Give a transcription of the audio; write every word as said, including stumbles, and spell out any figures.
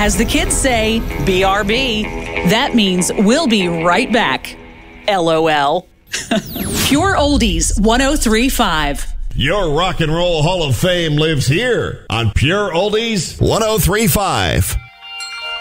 As the kids say, B R B. That means we'll be right back. L O L. Pure Oldies one oh three point five. Your Rock and Roll Hall of Fame lives here on Pure Oldies one oh three point five.